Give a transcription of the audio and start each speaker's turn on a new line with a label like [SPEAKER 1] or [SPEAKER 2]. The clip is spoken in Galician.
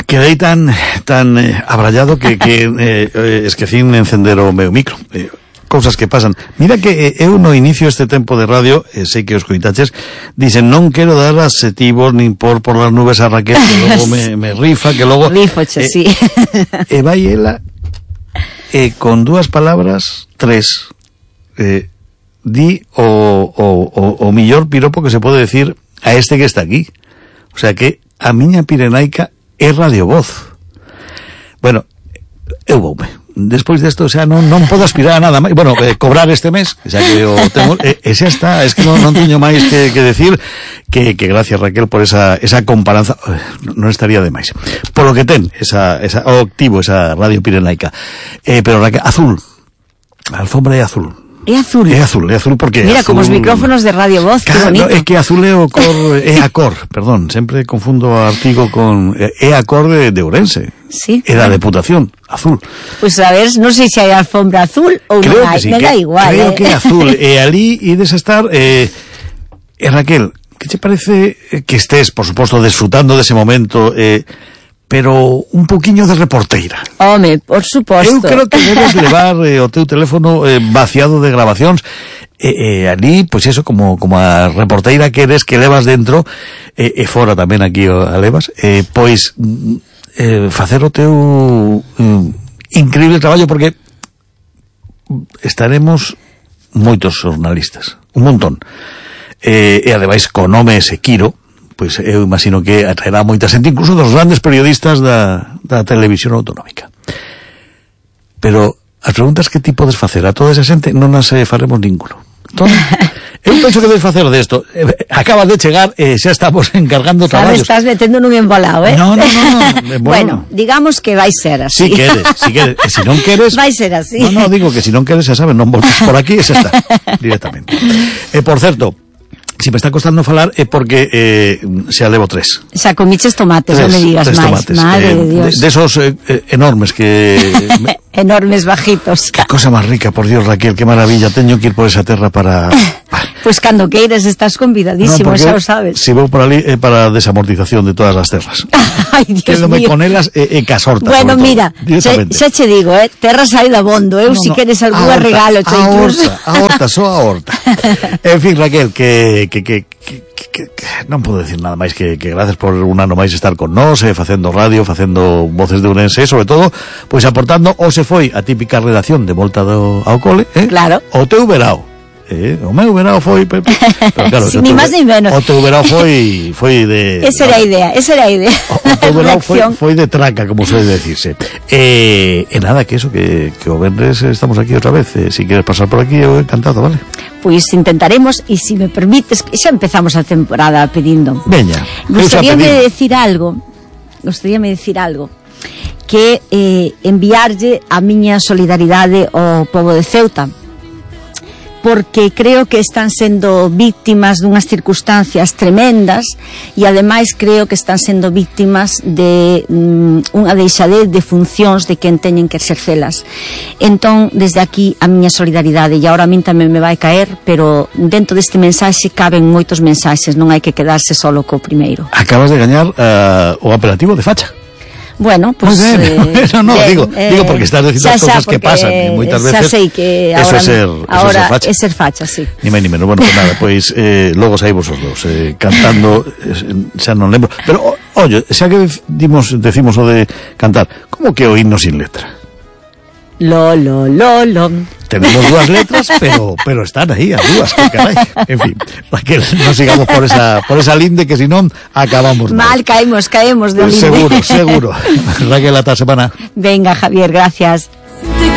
[SPEAKER 1] Quedei tan abrallado que esquecín encender o meu micro. Cousas que pasan. Mira que eu no inicio este tempo de radio, sei que os coitaches, dicen, non quero dar adxetivos nin por las nubes a Raquel, que logo me rifa, que logo...
[SPEAKER 2] Rifoche, sí.
[SPEAKER 1] E vai ela, con dúas palabras, tres, di o millor piropo que se pode decir a este que está aquí. O sea que a miña Pirenaica é radiovoz. Bueno, eu voume. Despois desto, o sea, non podo aspirar a nada máis. Bueno, cobrar este mes, xa que o tengo, xa está, es que non teño máis que decir que gracias, Raquel, por esa comparanza, non estaría de máis. Por lo que ten, o activo, esa radio Pirenaica. Pero Raquel, azul. A alfombra é azul.
[SPEAKER 2] É azul.
[SPEAKER 1] É azul porque...
[SPEAKER 2] Mira,
[SPEAKER 1] azul...
[SPEAKER 2] como os micrófonos de Radio Voz, que bonito.
[SPEAKER 1] É que azul é o cor, é a cor, perdón, sempre confundo o artigo con... É a cor de Ourense.
[SPEAKER 2] Sí.
[SPEAKER 1] É da Deputación, azul.
[SPEAKER 2] Pues a ver, non sei se hai alfombra azul ou non hai, me da igual.
[SPEAKER 1] Creo que é azul, e ali ides a estar... Raquel, que te parece que estés, por suposto, disfrutando dese momento... pero un poquinho de reporteira.
[SPEAKER 2] Home, por suposto.
[SPEAKER 1] Eu creo que debes levar o teu teléfono vaciado de grabacións ali, pois eso, como a reporteira que eres, que levas dentro, e fora tamén aquí a levas, pois facer o teu increíble traballo, porque estaremos moitos xornalistas, un montón. E ademais, co nome Sequiro, pois eu imagino que atraerá moita xente, incluso dos grandes periodistas da televisión autonómica. Pero as preguntas que ti podes facer a toda esa xente non as faremos ninguno. Entón, eu penso que debes facer desto. Acabas de chegar e xa estamos encargando traballos.
[SPEAKER 2] Estás metendo nun embolado,
[SPEAKER 1] No.
[SPEAKER 2] Bueno, digamos que vai ser así.
[SPEAKER 1] Si queres. E se non queres...
[SPEAKER 2] Vai ser así.
[SPEAKER 1] No, digo que se non queres, xa sabes, non voltes por aquí e xa está, directamente. Por certo, si me está costando falar é porque xa levo 3.
[SPEAKER 2] Xa comiches tomates, non me digas máis. Madre de Dios.
[SPEAKER 1] De esos enormes que...
[SPEAKER 2] enormes bajitos.
[SPEAKER 1] Que cosa máis rica, por Dios, Raquel, que maravilla. Teño que ir por esa terra para...
[SPEAKER 2] Pues cando queires estás convidadísimo, xa o sabes.
[SPEAKER 1] Si vou por ali é para a desamortización de todas as terras.
[SPEAKER 2] Ai, Dios
[SPEAKER 1] Quédome
[SPEAKER 2] mío.
[SPEAKER 1] con elas e casortas.
[SPEAKER 2] Bueno, mira, xa che digo, terras hai dabondo. Eu si queres algún regalo, che incluso.
[SPEAKER 1] A horta, só a horta. En fin, Raquel, que non podo decir nada máis que gracias por un ano máis estar con nós, facendo radio, facendo Voces de Ourense, sobre todo, pois aportando, ou se foi a típica redacción de volta ao cole,
[SPEAKER 2] claro.
[SPEAKER 1] O teu verao. O meu verao foi... Pero claro,
[SPEAKER 2] sí, ni máis ni menos.
[SPEAKER 1] O teu verao foi de...
[SPEAKER 2] Esa era a idea.
[SPEAKER 1] O teu verao foi de traca, como suele decirse. E nada, que eso, que o venres estamos aquí outra vez. Si queres pasar por aquí, eu encantado, vale?
[SPEAKER 2] Pois intentaremos, e si me permites, que xa empezamos a temporada pedindo.
[SPEAKER 1] Veña.
[SPEAKER 2] Gostaríame decir algo, que enviarlle a miña solidaridade ao pobo de Ceuta, porque creo que están sendo víctimas dunhas circunstancias tremendas e ademais creo que están sendo víctimas de unha deixadez de funcións de quen teñen que exercelas. Entón, desde aquí a miña solidaridade, e agora a min tamén me vai caer, pero dentro deste mensaxe caben moitos mensaxes, non hai que quedarse solo co primeiro.
[SPEAKER 1] Acabas de gañar o apelativo de facha.
[SPEAKER 2] Bueno, pues...
[SPEAKER 1] digo porque estás dicindo as cosas que pasan e moitas veces...
[SPEAKER 2] Xa sei que ahora é ser facha, sí.
[SPEAKER 1] Ni máis ni menos, bueno, pues nada, pois logo saímos os dos cantando, xa non lembro, pero, oye, xa que decimos o de cantar, como que o himno sin letra?
[SPEAKER 2] Lo.
[SPEAKER 1] Tenemos dúas letras, pero están aí as dúas, que carai. En fin, Raquel, non sigamos por esa linde, que senón acabamos
[SPEAKER 2] mal. Caemos de linde.
[SPEAKER 1] Seguro. Raquel, ata a semana.
[SPEAKER 2] Venga, Javier, gracias.